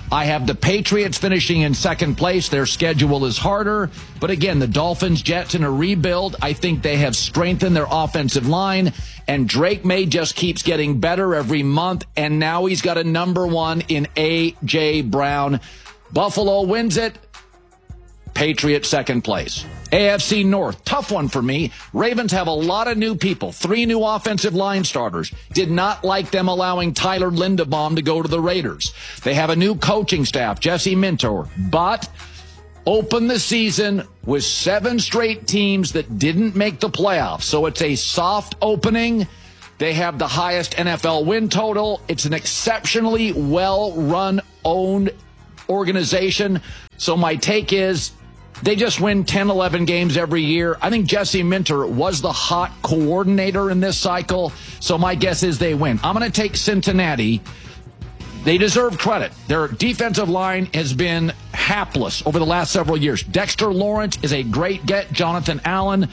I have the Patriots finishing in second place. Their schedule is harder. But again, the Dolphins, Jets in a rebuild. I think they have strengthened their offensive line. And Drake May just keeps getting better every month. And now he's got a number 1 in A.J. Brown. Buffalo wins it. Patriots second place. AFC North, tough one for me. Ravens have a lot of new people, 3 new offensive line starters. Did not like them allowing Tyler Linderbaum to go to the Raiders. They have a new coaching staff, Jesse Minter, but opened the season with 7 straight teams that didn't make the playoffs. So it's a soft opening. They have the highest NFL win total. It's an exceptionally well-run, owned organization. So my take is, they just win 10, 11 games every year. I think Jesse Minter was the hot coordinator in this cycle, so my guess is they win. I'm going to take Cincinnati. They deserve credit. Their defensive line has been hapless over the last several years. Dexter Lawrence is a great get. Jonathan Allen,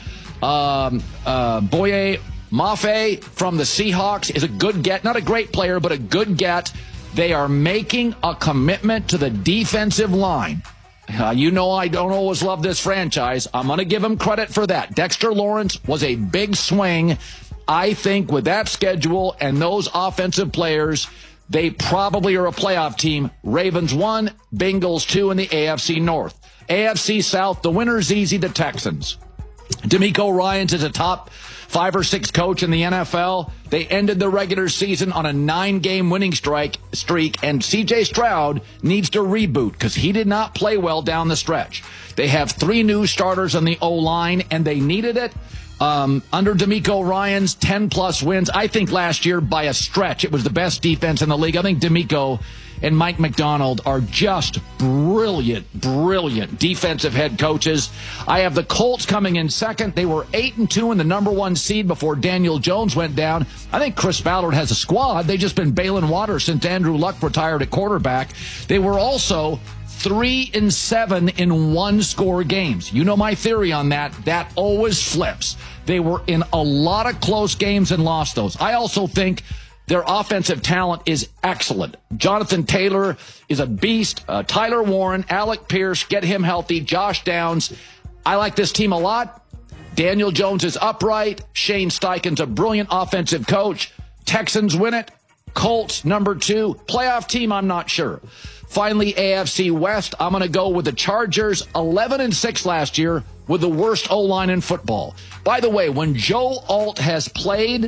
Boye Mafe from the Seahawks is a good get. Not a great player, but a good get. They are making a commitment to the defensive line. You know I don't always love this franchise. I'm going to give him credit for that. Dexter Lawrence was a big swing. I think with that schedule and those offensive players, they probably are a playoff team. Ravens 1, Bengals 2 in the AFC North. AFC South, the winner's easy, the Texans. DeMeco Ryans is a top 5 or 6 coach in the NFL. They ended the regular season on a 9-game winning streak, and C.J. Stroud needs to reboot because he did not play well down the stretch. They have 3 new starters on the O-line, and they needed it. Under DeMeco Ryans, 10-plus wins. I think last year, by a stretch, it was the best defense in the league. I think DeMeco and Mike McDonald are just brilliant defensive head coaches. I have the Colts coming in second. They were 8-2 in the number 1 seed before Daniel Jones went down. I think Chris Ballard has a squad. They've just been bailing water since Andrew Luck retired at quarterback. They were also 3-7 in 1-score games. You know my theory on that. That always flips. They were in a lot of close games and lost those. I also think their offensive talent is excellent. Jonathan Taylor is a beast. Tyler Warren, Alec Pierce, get him healthy. Josh Downs. I like this team a lot. Daniel Jones is upright. Shane Steichen's a brilliant offensive coach. Texans win it. Colts, number 2. Playoff team, I'm not sure. Finally, AFC West, I'm going to go with the Chargers, 11-6 last year, with the worst O-line in football. By the way, when Joe Alt has played,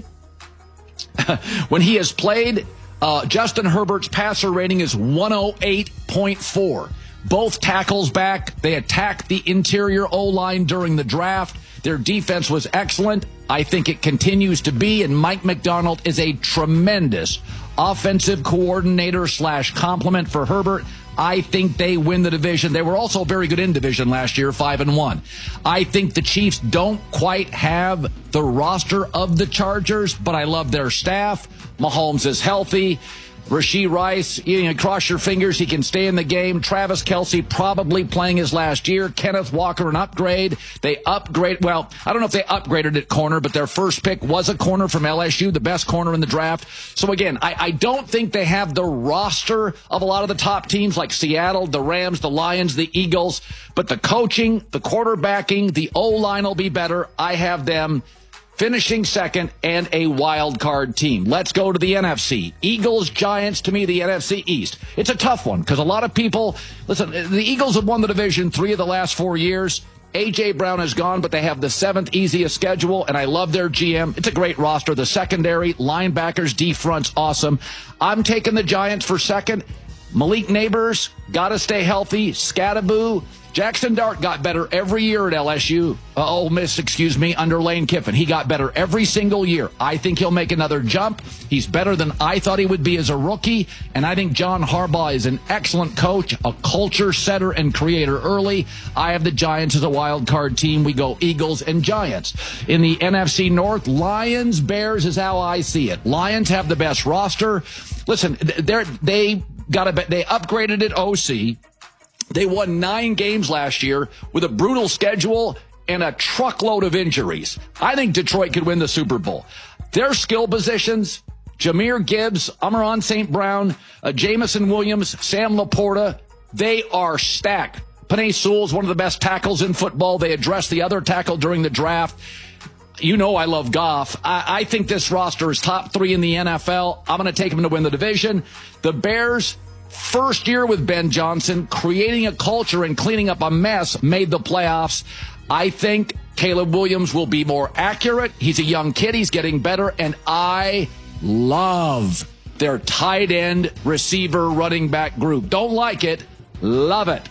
Justin Herbert's passer rating is 108.4. Both tackles back. They attacked the interior O-line during the draft. Their defense was excellent. I think it continues to be, and Mike McDonald is a tremendous offensive coordinator / complement for Herbert. I think they win the division. They were also very good in division last year, 5-1. I think the Chiefs don't quite have the roster of the Chargers, but I love their staff. Mahomes is healthy. Rashee Rice, cross your fingers, he can stay in the game. Travis Kelce probably playing his last year. Kenneth Walker, an upgrade. They upgrade. Well, I don't know if they upgraded at corner, but their first pick was a corner from LSU, the best corner in the draft. So again, I don't think they have the roster of a lot of the top teams like Seattle, the Rams, the Lions, the Eagles. But the coaching, the quarterbacking, the O-line will be better. I have them finishing second, and a wild card team. Let's go to the NFC. Eagles, Giants, to me, the NFC East. It's a tough one because a lot of people, listen, the Eagles have won the division 3 of the last 4 years. A.J. Brown is gone, but they have the 7th easiest schedule, and I love their GM. It's a great roster. The secondary, linebackers, D-front's awesome. I'm taking the Giants for second. Malik Neighbors, got to stay healthy. Scattaboo. Jackson Dart got better every year at LSU. Ole Miss, under Lane Kiffin. He got better every single year. I think he'll make another jump. He's better than I thought he would be as a rookie. And I think John Harbaugh is an excellent coach, a culture setter and creator early. I have the Giants as a wild card team. We go Eagles and Giants. In the NFC North, Lions, Bears is how I see it. Lions have the best roster. Listen, they upgraded at OC. They won 9 games last year with a brutal schedule and a truckload of injuries. I think Detroit could win the Super Bowl. Their skill positions, Jahmyr Gibbs, Amon St. Brown, Jamison Williams, Sam Laporta, they are stacked. Penei Sewell's one of the best tackles in football. They addressed the other tackle during the draft. You know I love Goff. I think this roster is top 3 in the NFL. I'm going to take them to win the division. The Bears, first year with Ben Johnson, creating a culture and cleaning up a mess, made the playoffs. I think Caleb Williams will be more accurate. He's a young kid. He's getting better. And I love their tight end, receiver, running back group. Don't like it. Love it.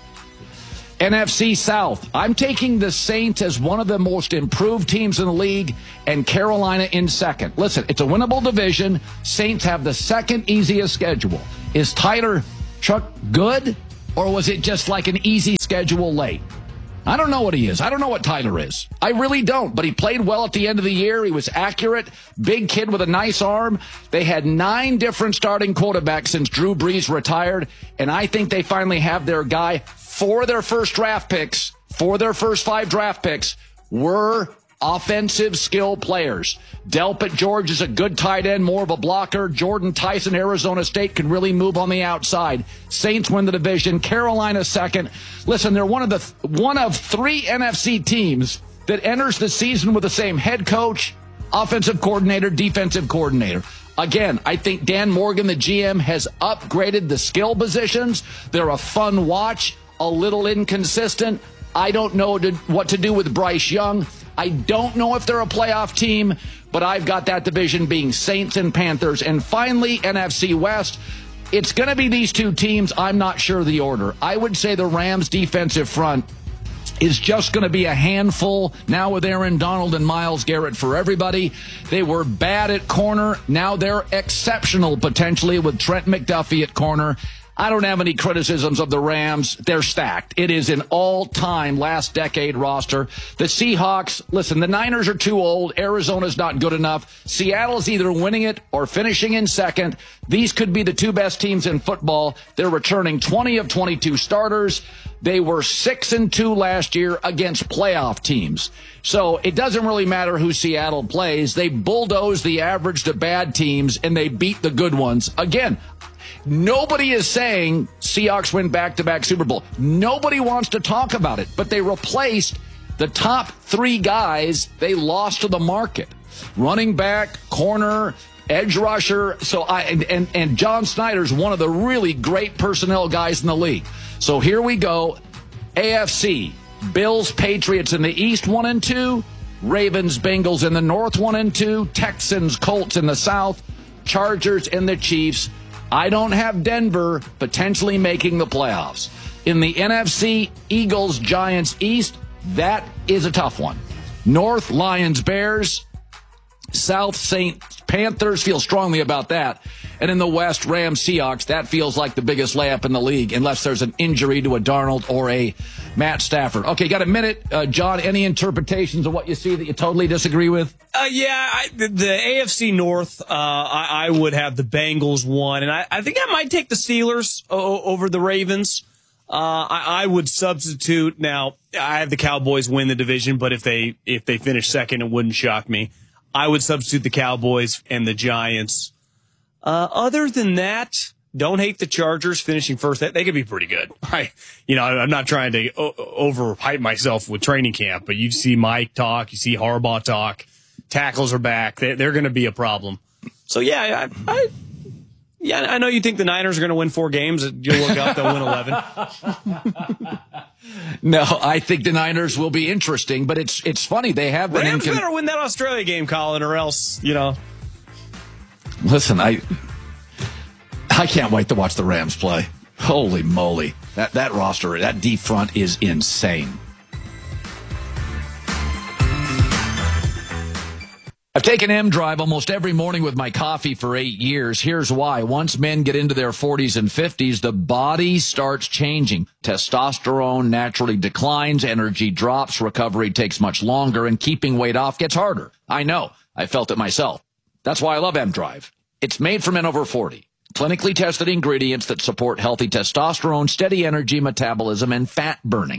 NFC South. I'm taking the Saints as one of the most improved teams in the league and Carolina in second. Listen, it's a winnable division. Saints have the second easiest schedule. Is Tyler Chuck good, or was it just like an easy schedule late? I don't know what he is. I don't know what Tyler is. I really don't, but he played well at the end of the year. He was accurate, big kid with a nice arm. They had 9 different starting quarterbacks since Drew Brees retired, and I think they finally have their guy. For their first draft picks, for their first 5 draft picks, were offensive skill players. Delpit George is a good tight end, more of a blocker. Jordan Tyson, Arizona State, can really move on the outside. Saints win the division. Carolina second. Listen, they're one of 3 NFC teams that enters the season with the same head coach, offensive coordinator, defensive coordinator. Again, I think Dan Morgan, the GM, has upgraded the skill positions. They're a fun watch. A little inconsistent. I don't know what to do with Bryce Young. I don't know if they're a playoff team, but I've got that division being Saints and Panthers. And finally, NFC West. It's going to be these 2 teams. I'm not sure the order. I would say the Rams' defensive front is just going to be a handful now with Aaron Donald and Myles Garrett for everybody. They were bad at corner. Now they're exceptional potentially with Trent McDuffie at corner. I don't have any criticisms of the Rams. They're stacked. It is an all-time last decade roster. The Seahawks, listen, the Niners are too old. Arizona's not good enough. Seattle's either winning it or finishing in second. These could be the 2 best teams in football. They're returning 20 of 22 starters. They were 6-2 last year against playoff teams. So it doesn't really matter who Seattle plays. They bulldoze the average to bad teams, and they beat the good ones. Again, nobody is saying Seahawks win back-to-back Super Bowl. Nobody wants to talk about it, but they replaced the top 3 guys they lost to the market. Running back, corner, edge rusher. So and John Snyder's one of the really great personnel guys in the league. So here we go. AFC, Bills, Patriots in the East 1-2, Ravens, Bengals in the North 1-2, Texans, Colts in the South, Chargers and the Chiefs. I don't have Denver potentially making the playoffs. In the NFC, Eagles, Giants, East, that is a tough one. North, Lions, Bears. South, Saints, Panthers, feel strongly about that. And in the West, Rams, Seahawks, that feels like the biggest layup in the league, unless there's an injury to a Darnold or a Matt Stafford. Okay, got a minute. John, any interpretations of what you see that you totally disagree with? The AFC North, I would have the Bengals 1, and I think I might take the Steelers over the Ravens. I would substitute. Now, I have the Cowboys win the division, but if they finish second, it wouldn't shock me. I would substitute the Cowboys and the Giants. Other than that, don't hate the Chargers finishing first. They could be pretty good. I'm not trying to overhype myself with training camp, but you see Mike talk, you see Harbaugh talk. Tackles are back. They're going to be a problem. So I know you think the Niners are going to win 4 games. You'll look up, they'll win 11. No, I think the Niners will be interesting, but it's funny. They have been Rams better win that Australia game, Colin, or else, Listen, I can't wait to watch the Rams play. Holy moly. That roster, that deep front is insane. I've taken M-Drive almost every morning with my coffee for 8 years. Here's why. Once men get into their 40s and 50s, the body starts changing. Testosterone naturally declines, energy drops, recovery takes much longer, and keeping weight off gets harder. I know. I felt it myself. That's why I love M-Drive. It's made for men over 40. Clinically tested ingredients that support healthy testosterone, steady energy, metabolism, and fat burning.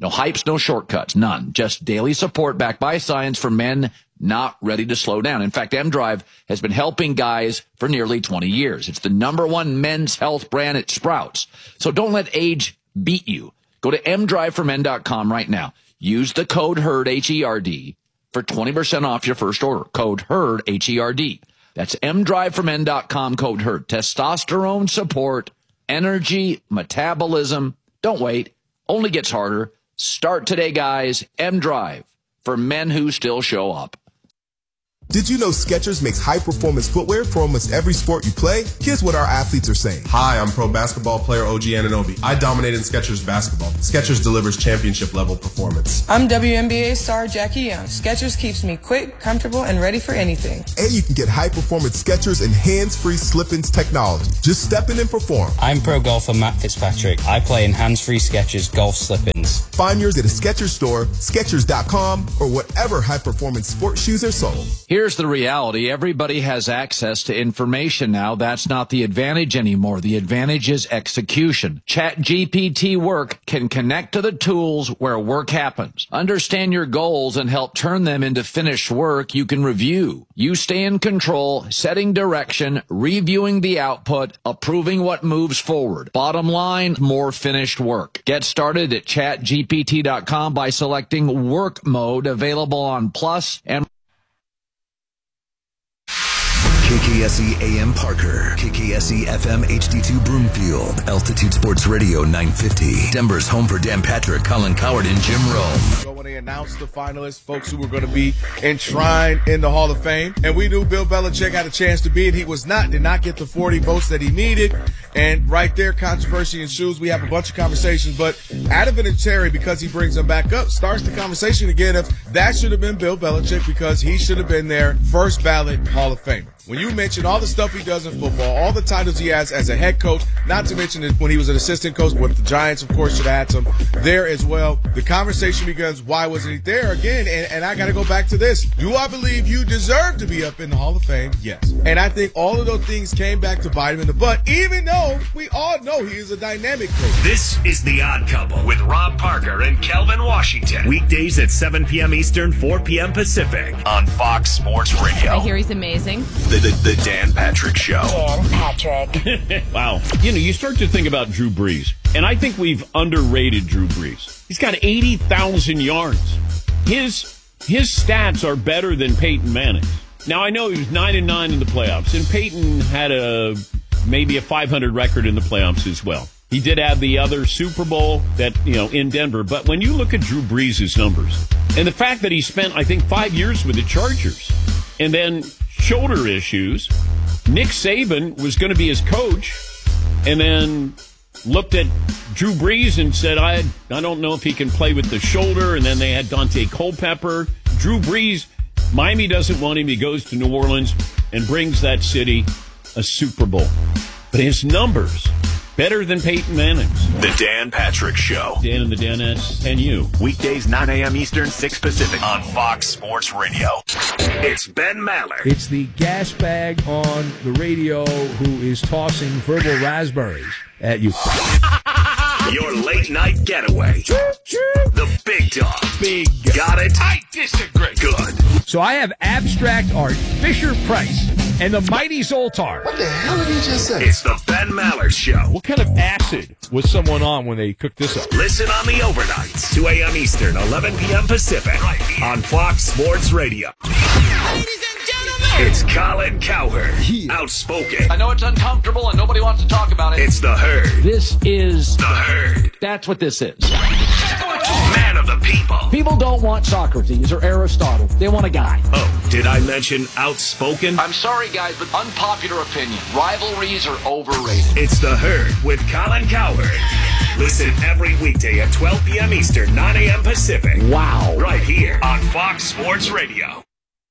No hypes, no shortcuts, none. Just daily support backed by science for men not ready to slow down. In fact, M-Drive has been helping guys for nearly 20 years. It's the #1 men's health brand at Sprouts. So don't let age beat you. Go to mdriveformen.com right now. Use the code HERD, H-E-R-D, for 20% off your first order. Code HERD, H-E-R-D. That's mdriveformen.com, code HERD. Testosterone support, energy, metabolism. Don't wait. Only gets harder. Start today, guys. M-Drive for men who still show up. Did you know Skechers makes high-performance footwear for almost every sport you play? Here's what our athletes are saying. Hi, I'm pro basketball player OG Anunoby. I dominate in Skechers basketball. Skechers delivers championship-level performance. I'm WNBA star Jackie Young. Skechers keeps me quick, comfortable, and ready for anything. And you can get high-performance Skechers and hands-free slip-ins technology. Just step in and perform. I'm pro golfer Matt Fitzpatrick. I play in hands-free Skechers golf slip-ins. Find yours at a Skechers store, Skechers.com, or whatever high-performance sports shoes are sold. Here's the reality. Everybody has access to information now. That's not the advantage anymore. The advantage is execution. ChatGPT Work can connect to the tools where work happens. Understand your goals and help turn them into finished work you can review. You stay in control, setting direction, reviewing the output, approving what moves forward. Bottom line, more finished work. Get started at chatgpt.com by selecting Work Mode, available on Plus and KKSE AM Parker, KKSE FM HD2 Broomfield, Altitude Sports Radio 950, Denver's home for Dan Patrick, Colin Coward, and Jim Rome. So when they announced the finalists, folks who were going to be enshrined in the Hall of Fame, and we knew Bill Belichick had a chance to be it. He did not get the 40 votes that he needed. And right there, controversy ensues. We have a bunch of conversations, but Adam Vinatieri, because he brings them back up, starts the conversation again of that should have been Bill Belichick because he should have been their first ballot Hall of Famer. When you mention all the stuff he does in football, all the titles he has as a head coach, not to mention when he was an assistant coach with the Giants, of course, should have had some there as well. The conversation begins, why wasn't he there again? And I got to go back to this. Do I believe you deserve to be up in the Hall of Fame? Yes. And I think all of those things came back to bite him in the butt, even though we all know he is a dynamic coach. This is The Odd Couple with Rob Parker and Kelvin Washington. Weekdays at 7 p.m. Eastern, 4 p.m. Pacific on Fox Sports Radio. I hear he's amazing. The Dan Patrick Show. Dan Patrick. Wow. You start to think about Drew Brees, and I think we've underrated Drew Brees. He's got 80,000 yards. His stats are better than Peyton Manning's. Now, I know he was 9-9 in the playoffs, and Peyton had maybe a 500 record in the playoffs as well. He did have the other Super Bowl in Denver. But when you look at Drew Brees' numbers, and the fact that he spent, I think, 5 years with the Chargers, and then shoulder issues, Nick Saban was going to be his coach, and then looked at Drew Brees and said, I don't know if he can play with the shoulder, and then they had Dante Culpepper. Drew Brees, Miami doesn't want him. He goes to New Orleans and brings that city a Super Bowl. But his numbers, better than Peyton Manning's. The Dan Patrick Show. Dan and the Danettes and you. Weekdays 9 a.m. Eastern, 6 Pacific on Fox Sports Radio. It's Ben Maller. It's the gas bag on the radio who is tossing verbal raspberries at you. Your late night getaway. The big dog. Big. Got it? I disagree. Good. So I have abstract art, Fisher Price, and the mighty Zoltar. What the hell did he just say? It's the Ben Maller Show. What kind of acid was someone on when they cooked this up? Listen on the overnights, 2 a.m. Eastern, 11 p.m. Pacific, on Fox Sports Radio. Ladies and gentlemen, it's Colin Cowherd, outspoken. I know it's uncomfortable and nobody wants to talk about it. It's the Herd. This is the Herd. That's what this is. Man of the people. People don't want Socrates or Aristotle. They want a guy. Oh, did I mention outspoken? I'm sorry, guys, but unpopular opinion. Rivalries are overrated. It's the Herd with Colin Cowherd. Listen every weekday at 12 p.m. Eastern, 9 a.m. Pacific. Wow. Right here on Fox Sports Radio.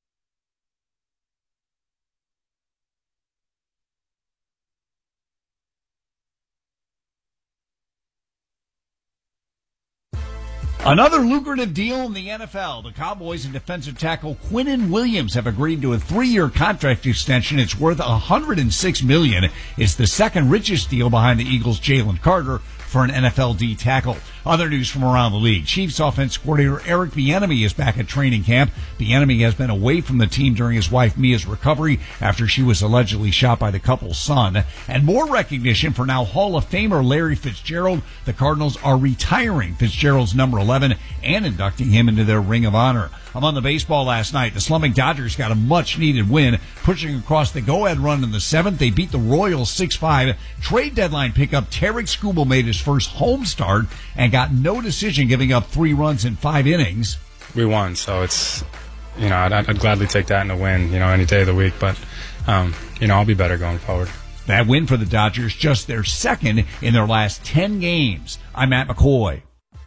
Another lucrative deal in the NFL. The Cowboys and defensive tackle Quinnen Williams have agreed to a 3-year contract extension. It's worth $106 million. It's the second richest deal behind the Eagles' Jalen Carter. for an NFL D tackle. Other news from around the league. Chiefs offense coordinator Eric Bieniemy is back at training camp. Bieniemy has been away from the team during his wife Mia's recovery after she was allegedly shot by the couple's son. And more recognition for now Hall of Famer Larry Fitzgerald. The Cardinals are retiring Fitzgerald's number 11 and inducting him into their Ring of Honor. Among the baseball last night, the slumping Dodgers got a much-needed win, pushing across the go-ahead run in the 7th. They beat the Royals 6-5. Trade deadline pickup Tarek Skubal made his first home start and got no decision, giving up 3 runs in 5 innings. We won, so it's, I'd gladly take that in a win, any day of the week. But, I'll be better going forward. That win for the Dodgers, just their second in their last 10 games. I'm Matt McCoy.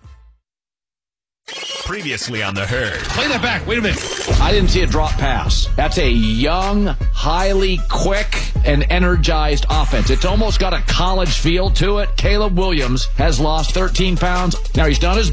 Previously on The Herd. Play that back. Wait a minute. I didn't see a drop pass. That's a young, highly quick, and energized offense. It's almost got a college feel to it. Caleb Williams has lost 13 pounds. Now, he's done his